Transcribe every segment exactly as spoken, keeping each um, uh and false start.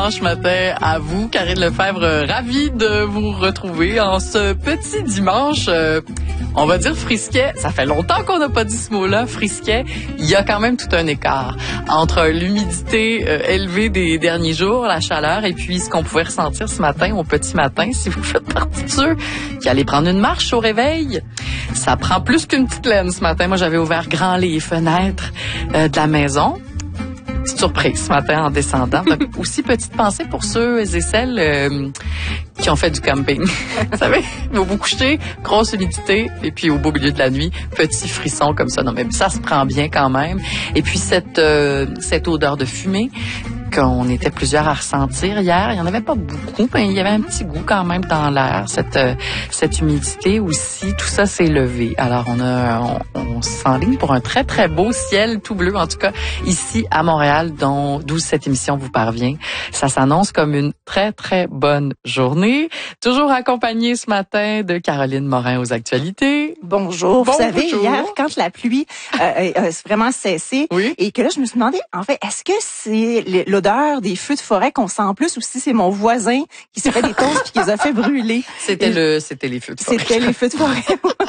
dimanche matin à vous. Karine Lefebvre, ravie de vous retrouver en ce petit dimanche. Euh, on va dire frisquet. Ça fait longtemps qu'on n'a pas dit ce mot-là, frisquet. Il y a quand même tout un écart entre l'humidité euh, élevée des derniers jours, la chaleur, et puis ce qu'on pouvait ressentir ce matin, au petit matin, si vous faites partie de ceux qui allaient prendre une marche au réveil. Ça prend plus qu'une petite laine ce matin. Moi, j'avais ouvert grand les fenêtres euh, de la maison. Petite surprise ce matin en descendant. Donc, aussi, petite pensée pour ceux et celles euh, qui ont fait du camping. Vous savez, vous vous couchez, grosse humidité, et puis au beau milieu de la nuit, petit frisson comme ça. Non, mais ça se prend bien quand même. Et puis, cette, euh, cette odeur de fumée qu'on était plusieurs à ressentir hier. Il n'y en avait pas beaucoup, mais il y avait un petit goût quand même dans l'air. Cette, euh, cette humidité aussi, tout ça s'est levé. Alors, on a, on, on s'enligne pour un très, très beau ciel tout bleu, en tout cas, ici à Montréal, dont, d'où cette émission vous parvient. Ça s'annonce comme une très, très bonne journée. Toujours accompagnée ce matin de Caroline Morin aux actualités. Bonjour. Vous Bonjour. savez, hier, quand la pluie euh, a vraiment cessé, oui. et que là, je me suis demandé, en fait, est-ce que c'est l'odeur des feux de forêt qu'on sent en plus, ou si c'est mon voisin qui s'est fait des toasts puis qui les a fait brûler? C'était le, c'était les feux de forêt. C'était les feux de forêt.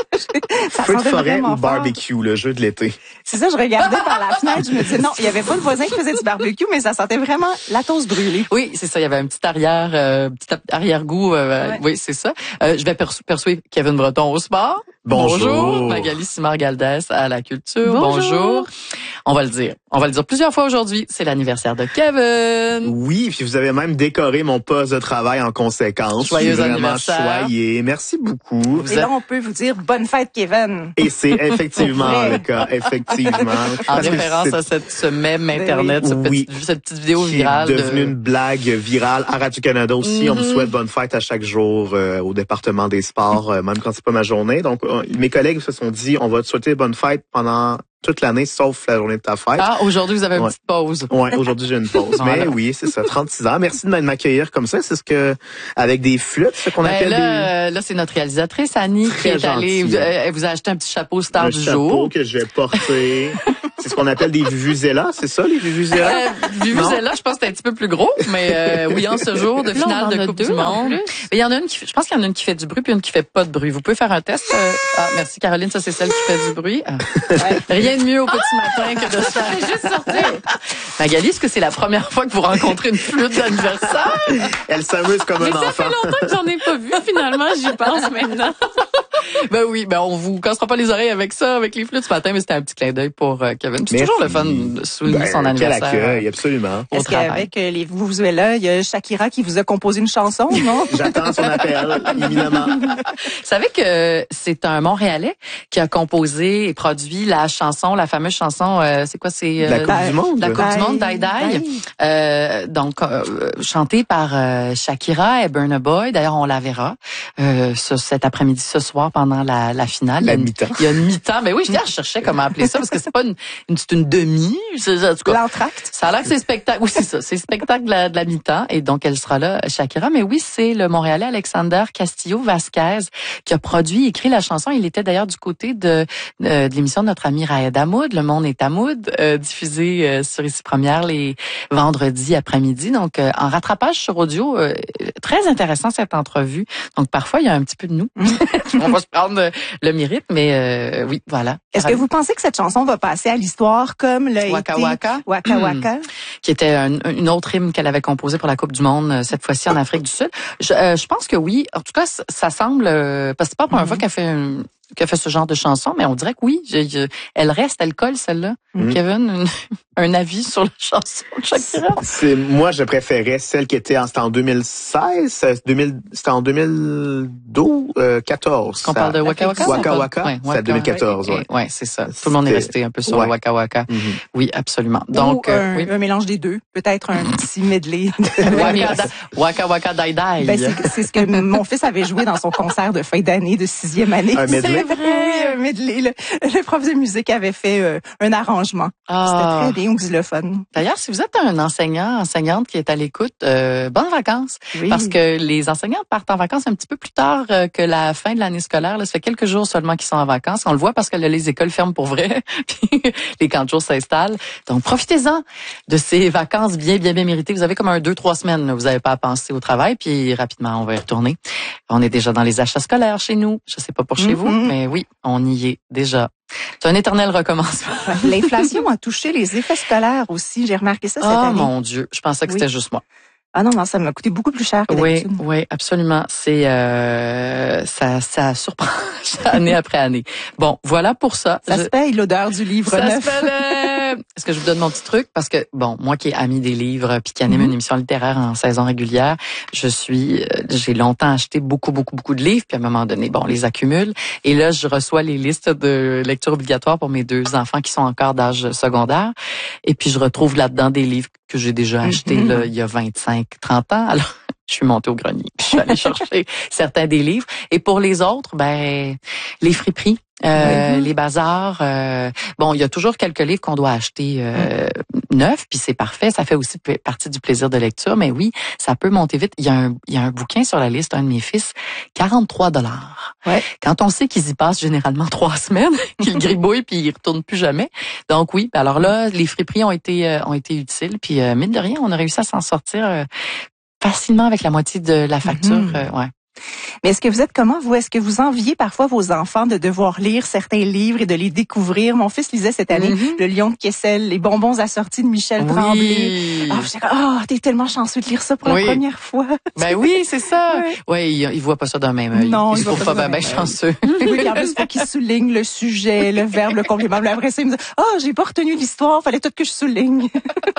Ça feu de forêt ou fort. barbecue, le jeu de l'été. C'est ça, je regardais par la fenêtre, je me disais, non, il y avait pas de voisin qui faisait du barbecue, mais ça sentait vraiment la toast brûlée. Oui, c'est ça, il y avait un petit arrière, euh, petit arrière-goût, euh, ouais. Oui, c'est ça. Euh, je vais perso- persuader Kevin Breton au sport. Bonjour. Bonjour. Magali Simard-Galdès à la culture. Bonjour. Bonjour. On va le dire. On va le dire plusieurs fois aujourd'hui. C'est l'anniversaire de Kevin. Oui, puis vous avez même décoré mon poste de travail en conséquence. Joyeux Je suis vraiment anniversaire. choyé. Merci beaucoup. Vous Et là, êtes- on peut vous dire bonne fête, Kevin. Et c'est effectivement Vrai. le cas, effectivement. En Parce que référence c'est à cette, ce mème Internet, ce Oui. petit, cette petite vidéo qui virale. est devenu de... une blague virale à Radio-Canada aussi. Mm-hmm. On me souhaite bonne fête à chaque jour euh, au département des sports, euh, même quand c'est pas ma journée. Donc, euh, mes collègues se sont dit, on va te souhaiter bonne fête pendant toute l'année, sauf la journée de ta fête. Ah, aujourd'hui, vous avez une Ouais. petite pause. Ouais, aujourd'hui j'ai une pause. Voilà. Mais oui, c'est ça, trente-six ans. Merci de m'accueillir comme ça. C'est ce que, avec des flûtes, ce qu'on Ben appelle là, des... euh, là, c'est notre réalisatrice, Annie, qui Très est allée, gentille. vous- elle vous a acheté un petit chapeau star un du chapeau jour. que je vais porter. C'est ce qu'on appelle des vuvuzelas, c'est ça, les vuvuzelas? Euh, Vuvuzela, je pense que c'est un petit peu plus gros, mais euh, oui, en ce jour de Là, on finale en de a Coupe deux, du en Monde. plus. Mais il y en a une qui, fait- je pense qu'il y en a une qui fait du bruit puis une qui fait pas de bruit. Vous pouvez faire un test. euh, Ah, merci Caroline, ça c'est celle qui fait du bruit. Ah. Rien de mieux au petit matin que de se faire. C'est juste sortir. Magali, est-ce que c'est la première fois que vous rencontrez une flûte d'anniversaire? Elle s'amuse comme Mais un ça enfant. fait longtemps que j'en ai pas vu, finalement, j'y pense maintenant. Ben oui, ben on vous cassera pas les oreilles avec ça, avec les flûtes ce matin, mais c'était un petit clin d'œil pour euh, Kevin. C'est Merci. toujours le fun de souligner Ben, son quel anniversaire. accueil, absolument. Au Est-ce travail. qu'avec euh, les Vuvuzelas, il y a Shakira qui vous a composé une chanson, non? J'attends son appel, éminemment. Vous savez que c'est un Montréalais qui a composé et produit la chanson, la fameuse chanson, euh, c'est quoi, c'est euh, La Coupe du Monde. la Coupe du Monde, Die Die, Die. euh, donc euh, chantée par euh, Shakira et Burna Boy. D'ailleurs, on la verra euh, ce, cet après-midi, ce soir, pendant la, la finale. La Il y a une- mi-temps. Il y a une mi-temps. Mais oui, je, je cherchais comment appeler ça parce que c'est pas une, une c'est une demi. C'est, en tout cas, L'entracte. ça a l'air que c'est spectacle. Oui, c'est ça. C'est spectacle de la, de la mi-temps. Et donc, elle sera là, Shakira. Mais oui, c'est le Montréalais Alexander Castillo Vasquez qui a produit et écrit la chanson. Il était d'ailleurs du côté de, de, de l'émission de notre ami Raed Hamoud, Le Monde est Hamoud, euh, diffusée euh, sur Ici Première les vendredis après-midi. Donc, euh, en rattrapage sur audio, euh, très intéressant cette entrevue. Donc, parfois, il y a un petit peu de nous. On va se prendre euh, le mérite, mais euh, oui, voilà. Est-ce que vous pensez que cette chanson va passer à l'histoire comme l'a Waka été Waka? Waka Waka? Qui était un- une autre hymne qu'elle avait composée pour la Coupe du Monde, euh, cette fois-ci en Afrique du Sud. Je, euh, je pense que oui. En tout cas, ça, ça semble... euh, parce que c'est pas la première fois qu'elle fait un- qu'elle fait ce genre de chanson, mais on dirait que oui. Je- je- elle reste, elle colle celle-là. Mhm. Kevin, une- un avis sur la chanson de Shakira? C'est, moi, je préférais celle qui était en, c'était en deux mille seize, deux mille, c'était en deux mille douze, euh, quatorze. Qu'on Ça- parle de Waka Waka? Waka ou pas? Waka, Ouais, c'est à deux mille quatorze, ouais. Ouais, c'est ça. Tout le monde est C'était- resté un peu sur ouais. le Waka Waka. Mhm. Oui, absolument. Donc, Donc, euh, un, oui. un mélange des deux. Peut-être un petit medley. Waka, da- Waka Waka Die Die. Ben, c'est, c'est ce que mon fils avait joué dans son concert de fin d'année de sixième année. Un medley C'est vrai. Oui, un medley. Le, le prof de musique avait fait euh, un arrangement. Ah. C'était très bien au xylophone. D'ailleurs, si vous êtes un enseignant, enseignante qui est à l'écoute, euh, bonnes vacances. Oui. Parce que les enseignants partent en vacances un petit peu plus tard euh, que la fin de l'année scolaire. Là, ça fait quelques jours seulement qu'ils sont en vacances. On le voit parce que là, les écoles ferment pour vrai. Puis les camps de jour s'installent. Donc, profitez-en de ces vacances bien, bien, bien méritées. Vous avez comme un deux, trois semaines. Là, vous n'avez pas à penser au travail. Puis rapidement, on va y retourner. On est déjà dans les achats scolaires chez nous. Je sais pas pour chez Mm-hmm. vous, mais oui, on y est déjà. C'est un éternel recommencement. L'inflation a touché les effets scolaires aussi. J'ai remarqué ça cette Oh année. mon Dieu, je pensais que Oui. c'était juste moi. Ah non, non, ça m'a coûté beaucoup plus cher que Oui, d'habitude. oui, absolument. C'est euh, ça, ça surprend année après année. Bon, voilà pour ça. Ça Je- se paye l'odeur du livre ça neuf. se fait le- Est-ce que je vous donne mon petit truc? Parce que, bon, moi qui ai ami des livres puis qui anime Mhm. une émission littéraire en saison régulière, je suis, euh, j'ai longtemps acheté beaucoup, beaucoup, beaucoup de livres, puis à un moment donné, bon, on les accumule. Et là, je reçois les listes de lecture obligatoire pour mes deux enfants qui sont encore d'âge secondaire. Et puis, je retrouve là-dedans des livres que j'ai déjà achetés Mhm. là, il y a vingt-cinq, trente ans. Alors, je suis montée au grenier. Je suis allée chercher certains des livres. Et pour les autres, ben, les friperies. Euh, Oui. les bazars. Euh, bon, il y a toujours quelques livres qu'on doit acheter euh, neufs, puis c'est parfait. Ça fait aussi p- partie du plaisir de lecture. Mais oui, ça peut monter vite. Il y a un, il y a un bouquin sur la liste, un de mes fils, quarante-trois dollars. Ouais. Quand on sait qu'ils y passent généralement trois semaines, qu'ils gribouillent puis ils retournent plus jamais. Donc oui, alors là, les friperies ont été euh, ont été utiles. Puis euh, mine de rien, on a réussi à s'en sortir euh, facilement avec la moitié de la facture. Mhm. euh, ouais. Mais est-ce que vous êtes comment, vous? Est-ce que vous enviez parfois vos enfants de devoir lire certains livres et de les découvrir? Mon fils lisait cette année Mhm. Le Lion de Kessel, Les bonbons assortis de Michel Tremblay. Oui. Ah, j'étais comme, ah, t'es tellement chanceux de lire ça pour Oui. la première fois. Ben oui, c'est ça. Ouais. Ouais, il, il voit pas ça d'un même œil. Non, il il se voit trouve pas pas ça bien d'un ben même chanceux. Oui, en plus, faut qu'il souligne le sujet, le verbe, le complément. Mais après ça, il me dit, ah, oh, j'ai pas retenu l'histoire, fallait tout que je souligne.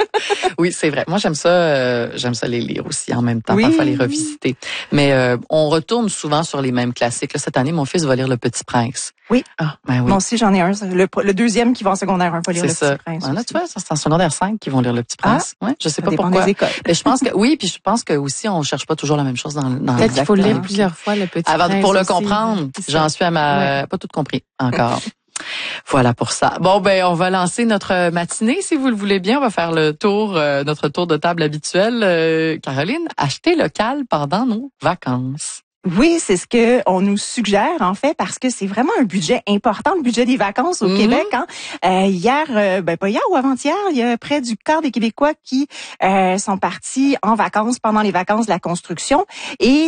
Oui, c'est vrai. Moi, j'aime ça. Euh, j'aime ça les lire aussi en même temps, Oui. parfois les revisiter. Mais euh, on retourne souvent sur les mêmes classiques. Là, cette année, mon fils va lire Le Petit Prince. Oui. Ah, ben oui. Moi aussi, j'en ai un. Le, le deuxième qui va en secondaire un, pas lire C'est Le ça. Petit Prince. Ah, là, aussi. tu vois, c'est en secondaire cinq qui vont lire Le Petit Prince. Ouais, je sais Ça pas dépend pourquoi. des écoles. Mais je pense que oui, puis je pense que aussi on cherche pas toujours la même chose dans dans Peut-être qu'il faut le lire Exactement. plusieurs fois, le petit Avant prince pour le aussi. comprendre. C'est ça. J'en suis à ma pas tout compris encore. Voilà pour ça. Bon, ben, on va lancer notre matinée, si vous le voulez bien. On va faire le tour, euh, notre tour de table habituel. Euh, Caroline, acheter local pendant nos vacances. Oui, c'est ce que on nous suggère en fait parce que c'est vraiment un budget important, le budget des vacances au Mhm. Québec. Hein. Euh, hier, euh, ben pas hier ou avant-hier, il y a près du quart des Québécois qui euh, sont partis en vacances pendant les vacances de la construction et